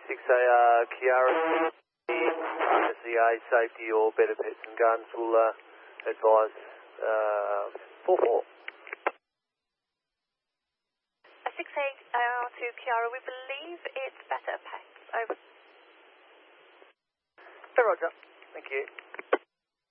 6A Kiara, SCA safety or better pets and guns will advise 4-4. 6A to Kiara, we believe it's better pets. Over. Hey, Roger. Thank you.